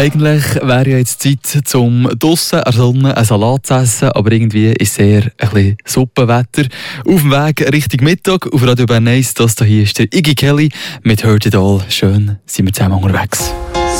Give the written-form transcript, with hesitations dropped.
Eigentlich wäre ja jetzt Zeit, zum draussen an der Sonne einen Salat zu essen, aber irgendwie ist sehr ein bisschen Suppenwetter. Auf dem Weg Richtung Mittag auf Radio Bern 1, das hier ist der Iggy Kelly mit «Heard It All». Schön sind wir zusammen unterwegs.